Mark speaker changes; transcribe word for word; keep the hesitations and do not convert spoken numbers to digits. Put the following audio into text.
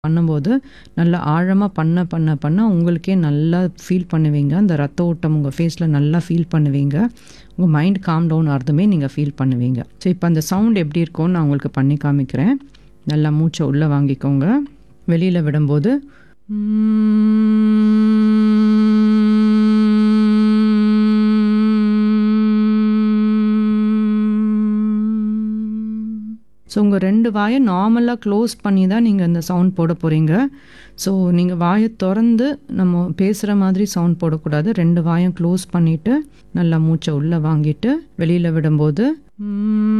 Speaker 1: பண்ணும்போது, நல்லா ஆழமா பண்ண பண்ண பண்ண உங்களுக்கே நல்லா ஃபீல் பண்ணுவீங்க. அந்த ரத்த ஓட்டம் உங்க ஃபேஸ்ல நல்லா ஃபீல் பண்ணுவீங்க. உங்க மைண்ட் காம் டவுன் ஆறதுமே நீங்க ஃபீல் பண்ணுவீங்க. ஸோ, இப்ப அந்த சவுண்ட் எப்படி இருக்கும்னு நான் உங்களுக்கு பண்ணி காமிக்கிறேன். நல்லா மூச்ச உள்ள வாங்கிக்கோங்க. வெளியில விடும்போது ஸோ, உங்க ரெண்டு வாய நார்மலா க்ளோஸ் பண்ணி தான் நீங்க இந்த சவுண்ட் போட போறீங்க. ஸோ, நீங்க வாய தொறந்து நம்ம பேசுற மாதிரி சவுண்ட் போடக்கூடாது. ரெண்டு வாயும் க்ளோஸ் பண்ணிட்டு, நல்லா மூச்ச உள்ள வாங்கிட்டு, வெளியில விடும்போது